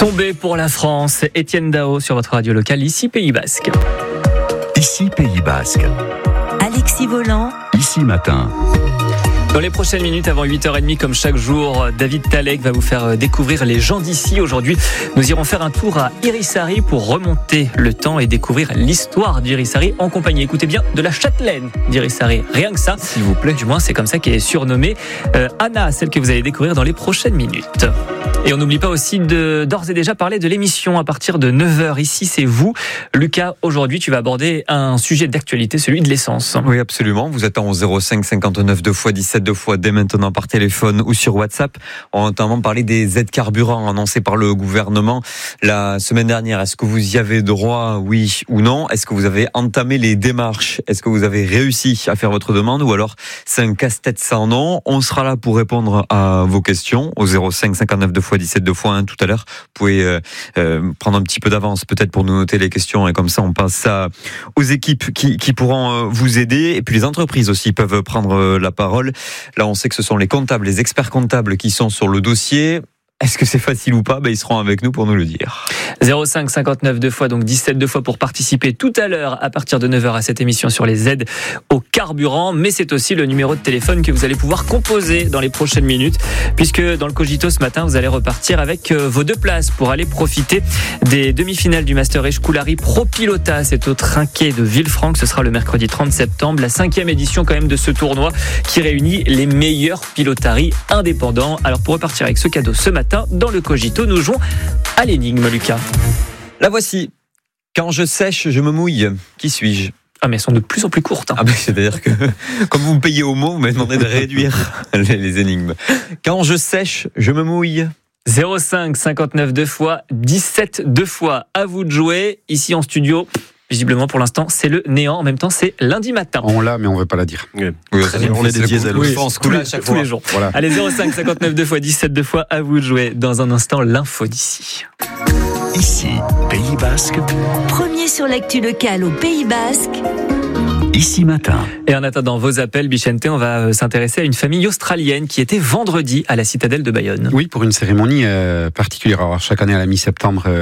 Tombé pour la France, Étienne Dao sur votre radio locale, ici Pays Basque. Ici Pays Basque. Alexis Volant. Ici Matin. Dans les prochaines minutes, avant 8h30, comme chaque jour, David Talek va vous faire découvrir les gens d'ici. Aujourd'hui, nous irons faire un tour à Irisari pour remonter le temps et découvrir l'histoire d'Irisari en compagnie, écoutez bien, de la châtelaine d'Irisari. Rien que ça, s'il vous plaît. Du moins, c'est comme ça qu'elle est surnommée Anna, celle que vous allez découvrir dans les prochaines minutes. Et on n'oublie pas aussi d'ores et déjà parler de l'émission à partir de 9h. Ici, c'est vous. Lucas, aujourd'hui, tu vas aborder un sujet d'actualité, celui de l'essence. Oui, absolument. Vous êtes en 05 59 2 x 17 2 fois dès maintenant par téléphone ou sur WhatsApp. On va notamment parler des aides carburant annoncées par le gouvernement la semaine dernière. Est-ce que vous y avez droit, oui ou non? Est-ce que vous avez entamé les démarches? Est-ce que vous avez réussi à faire votre demande ou alors c'est un casse-tête sans nom? On sera là pour répondre à vos questions au 05 59 2 x 17 2 fois 1 tout à l'heure. Vous pouvez prendre un petit peu d'avance peut-être pour nous noter les questions et comme ça on passe ça aux équipes qui pourront vous aider. Et puis les entreprises aussi peuvent prendre la parole. Là, on sait que ce sont les comptables, les experts comptables qui sont sur le dossier. Est-ce que c'est facile ou pas? Ils seront avec nous pour nous le dire. 05 59 2 fois, donc 17 2 fois pour participer tout à l'heure à partir de 9h à cette émission sur les aides au carburant. Mais c'est aussi le numéro de téléphone que vous allez pouvoir composer dans les prochaines minutes, puisque dans le Cogito ce matin, vous allez repartir avec vos 2 places pour aller profiter des demi-finales du Master Coulari Pro Pilota. C'est au Trinquet de Villefranche. Ce sera le mercredi 30 septembre, la 5e édition quand même de ce tournoi qui réunit les meilleurs pilotaris indépendants. Alors pour repartir avec ce cadeau ce matin, dans le Cogito, nous jouons à l'énigme, Lucas. La voici. Quand je sèche, je me mouille. Qui suis-je? Ah, mais elles sont de plus en plus courtes. C'est-à-dire que, comme vous me payez au mot, vous m'avez demandé de réduire les énigmes. Quand je sèche, je me mouille. 05 59 2 fois, 17 2 fois. À vous de jouer. Ici en studio, visiblement pour l'instant, c'est le néant. En même temps, c'est lundi matin. On l'a, mais on ne veut pas la dire. Oui, on est des diesels. Oui, tous les jours. Voilà. Allez, 05 59 2 fois, 17 2 fois. À vous de jouer. Dans un instant, l'info d'ici. Ici Pays Basque. Premier sur l'actu locale au Pays Basque. Ici Matin. Et en attendant vos appels, Bichente, on va s'intéresser à une famille australienne qui était vendredi à la citadelle de Bayonne. Oui, pour une cérémonie particulière. Alors, chaque année à la mi-septembre,